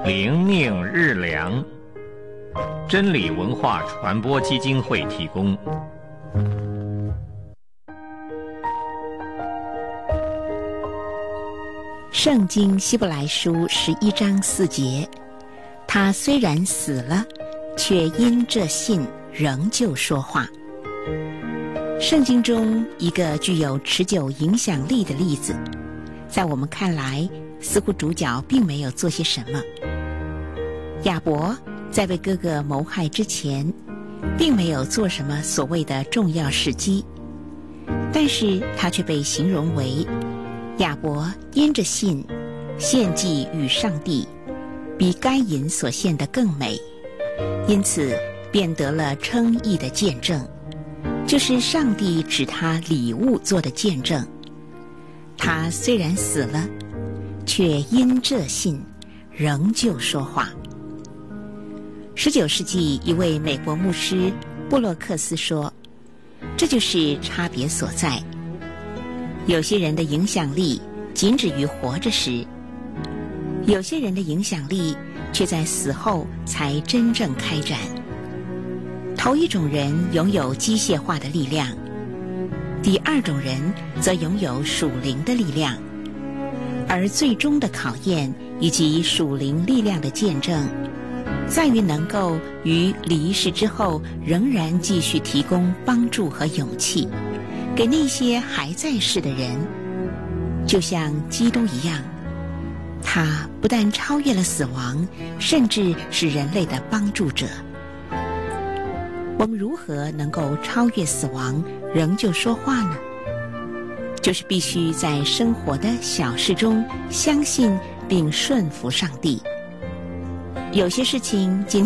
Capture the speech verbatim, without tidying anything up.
灵命日粮，真理文化传播基金会提供。 圣经希伯来书十一章四节，他虽然死了，却因这信仍旧说话。圣经中一个具有持久影响力的例子，在我们看来，似乎主角并没有做些什么。亚伯在为哥哥谋害之前，并没有做什么所谓的重要事迹，但是他却被形容为亚伯因着信献祭与上帝，比该隐所献的更美，因此便得了称义的见证，就是上帝指他礼物做的见证。他虽然死了，却因这信仍旧说话。十九世纪一位美国牧师布洛克斯说，这就是差别所在。有些人的影响力仅止于活着时，有些人的影响力却在死后才真正开展。头一种人拥有机械化的力量，第二种人则拥有属灵的力量，而最终的考验以及属灵力量的见证，在于能够于离世之后仍然继续提供帮助和勇气给那些还在世的人，就像基督一样，他不但超越了死亡，甚至是人类的帮助者。我们如何能够超越死亡，仍旧说话呢？就是必须在生活的小事中相信并顺服上帝。有些事情仅